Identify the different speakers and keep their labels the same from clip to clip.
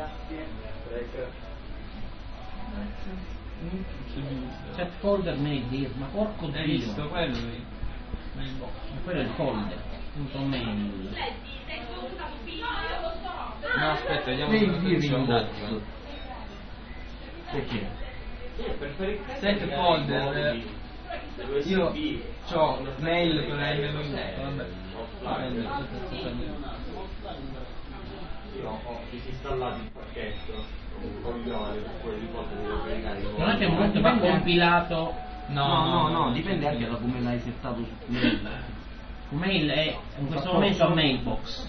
Speaker 1: C'è folder mail dir, ma porco Dio.
Speaker 2: Hai visto quello lì?
Speaker 1: Ma quello è il folder, punto mail.
Speaker 2: No, aspetta, vediamo
Speaker 1: Perché?
Speaker 2: Set folder. Io ho mail con la vabbè.
Speaker 3: Io ho disinstallato il pacchetto, un coglione, per cui di volte devo caricare.
Speaker 1: Non è che molto va compilato.
Speaker 4: No, dipende anche da come l'hai settato su mail.
Speaker 1: Mail è in questo momento a mailbox.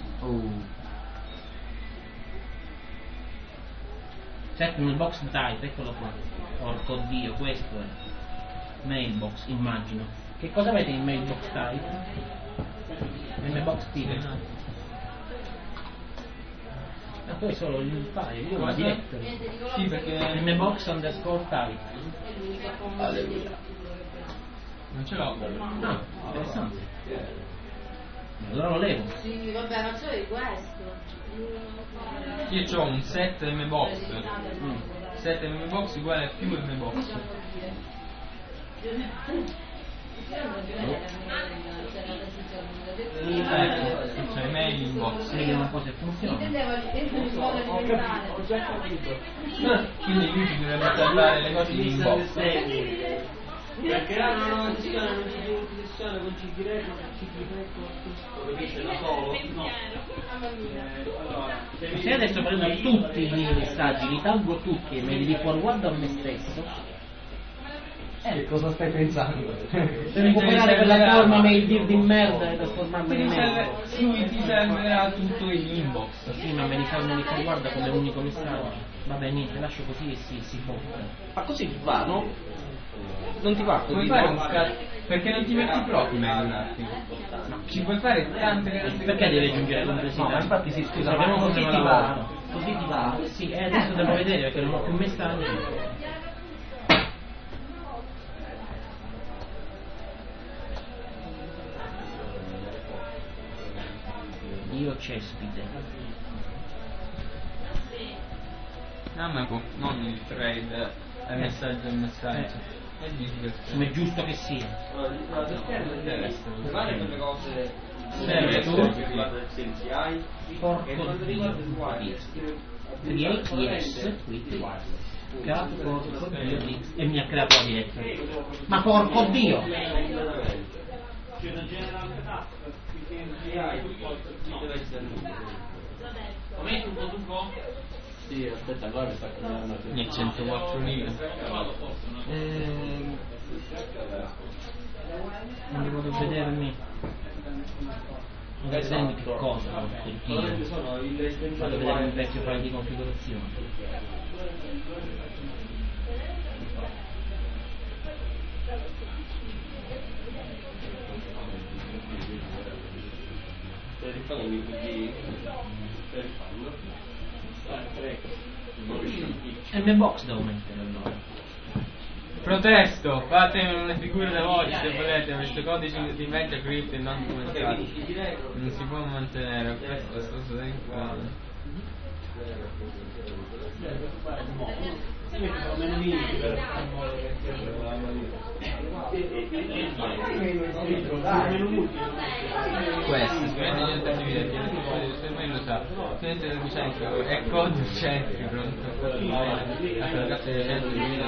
Speaker 1: Set mailbox type, eccolo qua. Porco Dio, questo è mailbox, immagino. Che cosa avete in mailbox type? Mailbox type. Ma tu hai solo il file, io ho la directory.
Speaker 2: Sì, perché
Speaker 1: mailbox underscore type.
Speaker 4: Alleluia.
Speaker 2: non ce l'ho.
Speaker 1: Ah, interessante. Allora lo levo.
Speaker 5: Sì, vabbè, ma c'è questo.
Speaker 2: Io ho un set mbox. Set mbox uguale a più mbox. Ecco, c'è mail inbox.
Speaker 1: Vediamo un po' se funziona.
Speaker 3: Ho già capito.
Speaker 2: Quindi lui ci dovrebbe salvare le cose in inbox.
Speaker 3: Perché non ci sono utilizzazione con CD Record, lo capisce da solo? No. Allora,
Speaker 1: Se adesso prendo tutti i miei messaggi, li taggo tutti e me li forward a me stesso.
Speaker 4: Che cosa stai pensando?
Speaker 1: Per recuperare quella forma mail dir di merda e trasformarla in mail.
Speaker 2: Lui ti servirà tutto in inbox.
Speaker 1: Sì, ma me li forward come unico messaggio. Vabbè, niente, lascio così e si porta.
Speaker 4: Ma così ti va, no? Non ti va
Speaker 2: Puoi
Speaker 4: così?
Speaker 2: fare un
Speaker 4: No?
Speaker 2: perché non ti metti proprio in un attimo. Ci puoi fare tante
Speaker 1: Perché devi aggiungere complessità?
Speaker 4: No, ma infatti sì, scusa,
Speaker 1: Sappiamo
Speaker 4: ma
Speaker 1: come
Speaker 4: così ti
Speaker 1: lavora.
Speaker 4: va? Così ti va?
Speaker 1: Sì, adesso devo vedere perché non ho più messaggi. Dio cespite.
Speaker 2: Non il trade è messaggio e messaggio. E dici questo.
Speaker 1: Come è giusto che sia.
Speaker 3: prepare quelle cose
Speaker 2: Deve
Speaker 3: tu
Speaker 2: essere
Speaker 3: che riguardano il CNCI e
Speaker 1: Porco
Speaker 3: quando riguarda il
Speaker 1: Dio.
Speaker 3: wireless.
Speaker 1: Create yes, quindi creato porco Dio e mi ha creato la diretta. Ma porco Dio!
Speaker 4: Sì, aspetta, allora mi sta cambiando.
Speaker 2: Ne 104.000.
Speaker 1: Non devo vedermi. Non vedendo che cosa, porco Dio. Vado a vedere il vecchio file di configurazione. E il box devo mettere allora.
Speaker 2: Protesto, fatemi una figura da voi se volete, questo codice di media crypt e non documentato. Non si può mantenere, questo sto usando. Questo, sicuramente gli altri evidenti, per me lo sa, studente del centro è codice centri pronto a caricare il centro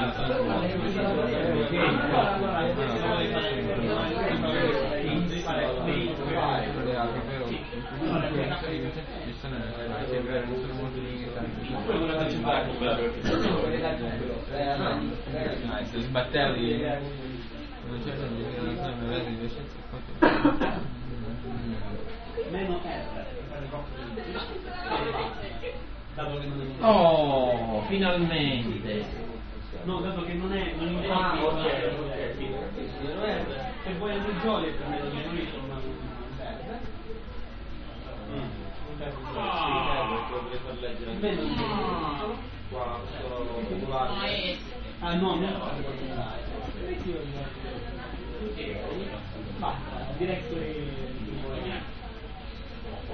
Speaker 2: di sbatterli non c'è
Speaker 1: Oh, finalmente!
Speaker 3: No, dato che non è non se vuoi andare in gioia per me non insomma ah no, basta, diretto